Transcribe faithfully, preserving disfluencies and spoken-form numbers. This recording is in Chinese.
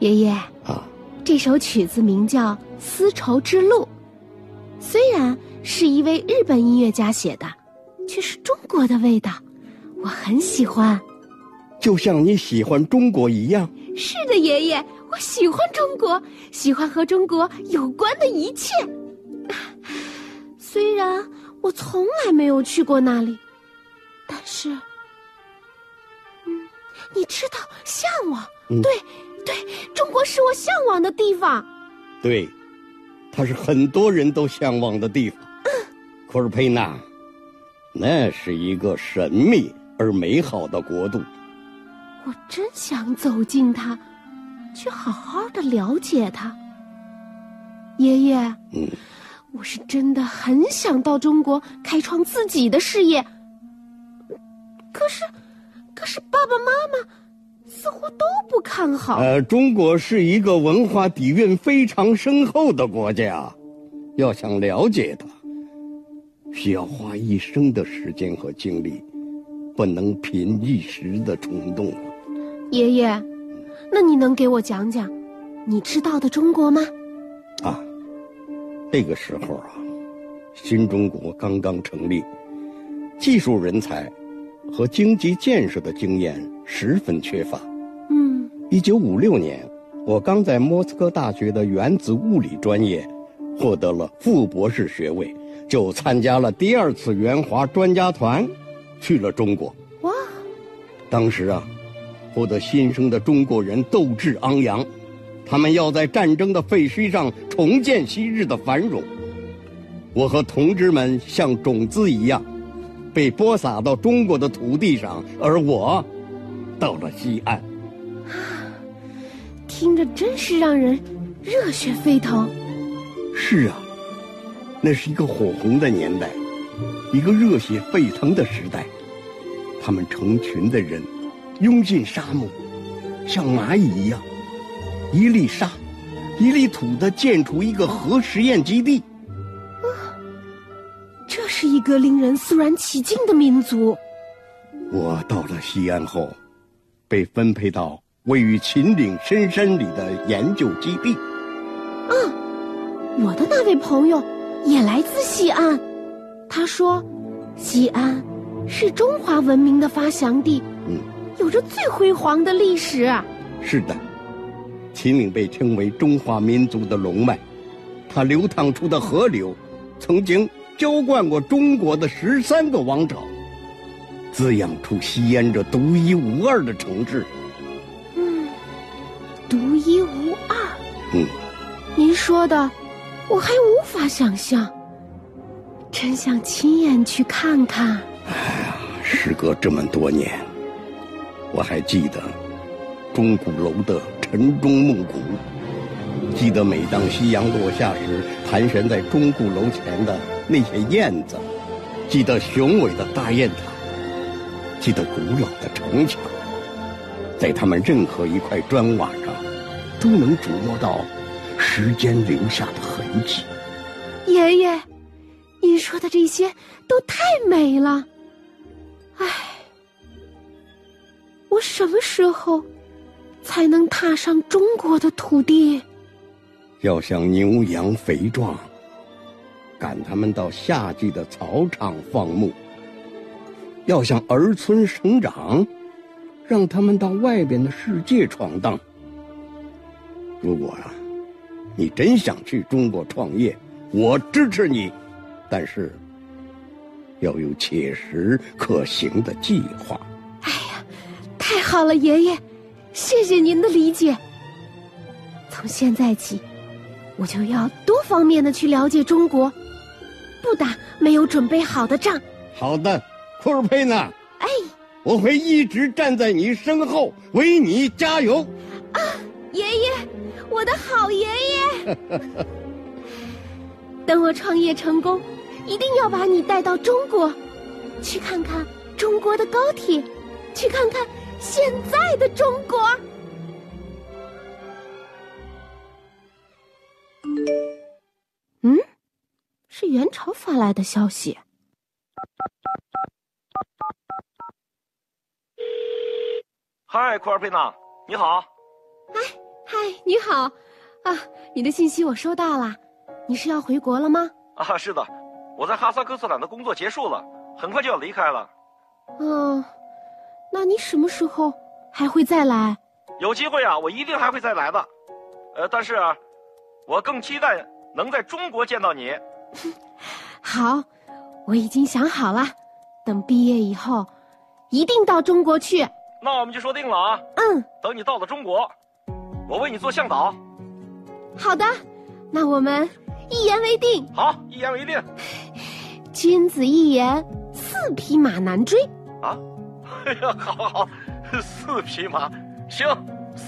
爷爷啊， 这首曲子名叫《丝绸之路》，虽然是一位日本音乐家写的，却是中国的味道，我很喜欢。 就像你喜欢中国一样。 是的，爷爷，我喜欢中国，喜欢和中国有关的一切。虽然我从来没有去过那里，但是，嗯，你知道，向往， 嗯、 对，对，中国是我向往的地方。 对，它是很多人都向往的地方。 嗯， 库尔佩纳，那是一个神秘而美好的国度。 我真想走进它，去好好的了解它。爷爷， 嗯， 我是真的很想到中国开创自己的事业。可是，可是爸爸妈妈似乎都不看好。 呃，中国是一个文化底蕴非常深厚的国家，要想了解它，需要花一生的时间和精力，不能凭一时的冲动。 爷爷，那你能给我讲讲你知道的中国吗？ 啊，那个时候啊，新中国刚刚成立，技术人才和经济建设的经验十分缺乏。 嗯， 一九五六年，我刚在莫斯科大学的原子物理专业获得了副博士学位，就参加了第二次援华专家团，去了中国。 哇！ 当时啊，我的新生的中国人斗志昂扬，他们要在战争的废墟上重建昔日的繁荣。我和同志们像种子一样，被播撒到中国的土地上，而我到了西安。 听着真是让人热血沸腾。 是啊，那是一个火红的年代，一个热血沸腾的时代。他们成群的人涌进沙漠，像蚂蚁一样，一粒沙一粒土地建出一个核实验基地。 啊，这是一个令人肃然起敬的民族。 我到了西安后，被分配到位于秦岭深山里的研究基地。 啊，我的那位朋友也来自西安，他说西安是中华文明的发祥地， 嗯， 有着最辉煌的历史。 是的，秦岭被称为中华民族的龙脉，它流淌出的河流曾经浇灌过中国的十三个王朝，滋养出西安这独一无二的城市。 嗯，独一无二。 嗯， 您说的我还无法想象，真想亲眼去看看。 哎呀，时隔这么多年，我还记得钟鼓楼的晨钟暮鼓，记得每当夕阳落下时盘旋在钟鼓楼前的那些燕子，记得雄伟的大雁塔，记得古老的城墙，在它们任何一块砖瓦上都能触摸到时间留下的痕迹。 爷爷，您说的这些都太美了。唉，我什么时候才能踏上中国的土地？ 要像牛羊肥壮，赶它们到夏季的草场放牧；要像儿孙成长，让他们到外边的世界闯荡。如果啊，你真想去中国创业，我支持你，但是要有切实可行的计划。 哎呀，太好了，爷爷，谢谢您的理解。从现在起，我就要多方面的去了解中国，不打没有准备好的仗。 好的，库尔佩纳。 哎， 我会一直站在你身后，为你加油。 啊，爷爷，我的好爷爷。等我创业成功，一定要把你带到中国，去看看中国的高铁，去看看现在的中国。嗯，是元朝发来的消息。 嗨，库尔佩纳，你好。 哎， 嗨，你好，啊，你的信息我收到了，你是要回国了吗？ 啊，是的，我在哈萨克斯坦的工作结束了，很快就要离开了。 嗯，那你什么时候还会再来？ 有机会啊，我一定还会再来的。呃，但是啊，我更期待能在中国见到你。 好，我已经想好了，等毕业以后，一定到中国去。 那我们就说定了啊。 嗯， 等你到了中国，我为你做向导。 好的，那我们一言为定。 好，一言为定。 君子一言，四匹马难追。 啊，哎呀，好好好，四匹马，行。